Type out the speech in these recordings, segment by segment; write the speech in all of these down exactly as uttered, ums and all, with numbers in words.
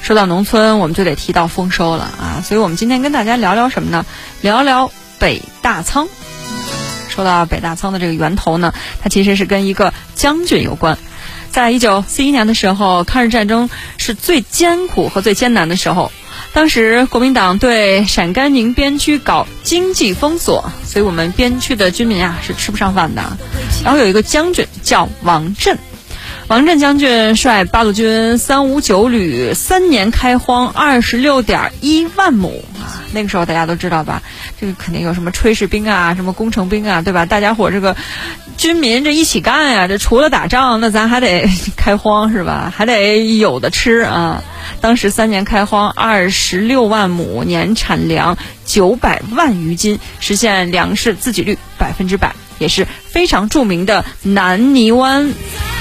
说到农村，我们就得提到丰收了啊，所以我们今天跟大家聊聊什么呢？聊聊北大仓。说到北大仓的这个源头呢，它其实是跟一个将军有关。在一九四一年的时候，抗日战争是最艰苦和最艰难的时候。当时国民党对陕甘宁边区搞经济封锁，所以我们边区的军民啊是吃不上饭的。然后有一个将军叫王震，王震将军率八路军三五九旅三年开荒二十六点一万亩啊！那个时候大家都知道吧？这个肯定有什么炊事兵啊，什么工程兵啊，对吧？大家伙这个军民这一起干呀、啊，这除了打仗，那咱还得开荒是吧？还得有的吃啊！当时三年开荒二十六万亩，年产粮九百万余斤，实现粮食自给率百分之百，也是非常著名的南泥湾。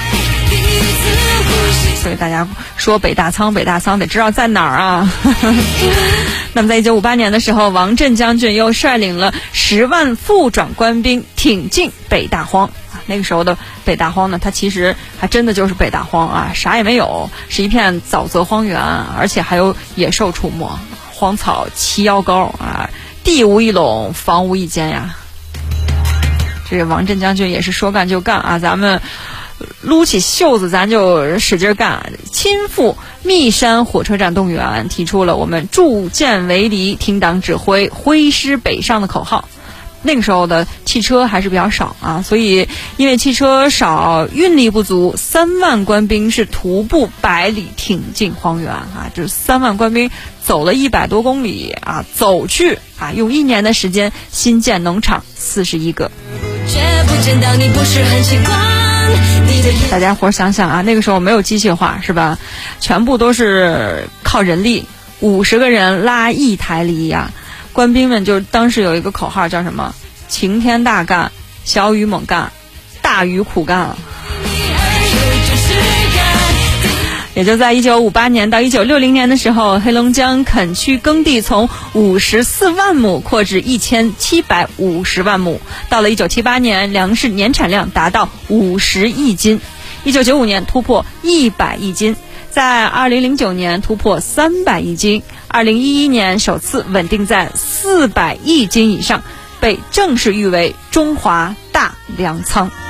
所以大家说北大仓，北大仓得知道在哪儿啊。那么在一九五八年的时候，王震将军又率领了十万副转官兵挺进北大荒。那个时候的北大荒呢，它其实还真的就是北大荒啊，啥也没有，是一片沼泽荒原，而且还有野兽出没，荒草齐腰高啊，地无一垄，房无一间呀。这个王震将军也是说干就干啊，咱们撸起袖子咱就使劲干，亲赴密山火车站动员，提出了我们铸剑为犁，听党指挥，挥师北上的口号。那个时候的汽车还是比较少啊，所以因为汽车少，运力不足，三万官兵是徒步百里挺进荒原啊，就是三万官兵走了一百多公里啊，走去啊，用一年的时间新建农场四十一个。大家伙想想啊，那个时候没有机械化是吧？全部都是靠人力，五十个人拉一台犁呀。官兵们就当时有一个口号叫什么？晴天大干，小雨猛干，大雨苦干。也就在一九五八年到一九六零年的时候，黑龙江垦区耕地从五十四万亩扩至一千七百五十万亩。到了一九七八年，粮食年产量达到五十亿斤。一九九五年突破一百亿斤，在二零零九年突破三百亿斤，二零一一年首次稳定在四百亿斤以上，被正式誉为中华大粮仓。